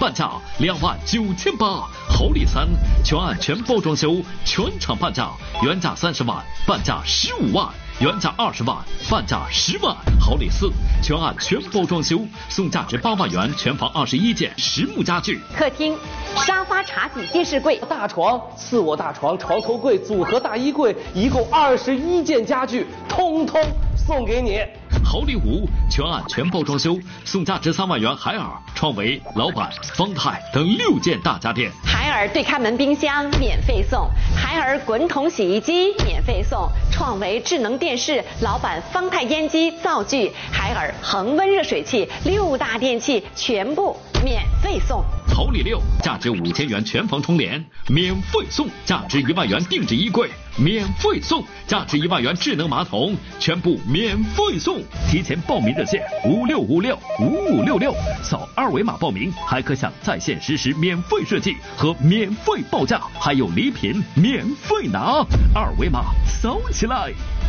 半价29800。豪礼3全案全包装修，全场半价，原价30万，半价15万。原价20万，半价10万。豪礼4全案全包装修，送价值8万元全房21件实木家具。 客厅沙发、茶几、电视柜， 大床、次卧大床、床头柜、组合大衣柜，一共21件家具，通通送给你。 豪礼5全案全包装修，送价值3万元海尔、创维、老板、方太等6件大家电。 海尔对开门冰箱免费送，海尔滚筒洗衣机免费送，创维智能电视、老板方太烟机、灶具、海尔恒温热水器6大电器全部免费送。 豪礼6价值5000元全房充联免费送，价值1万元定制衣柜免费送，价值1万元智能马桶全部免费送。提前报名热线56565566，扫2维码报名，还可享在线实时免费设计和免费报价，还有礼品免费拿。2维码扫起来。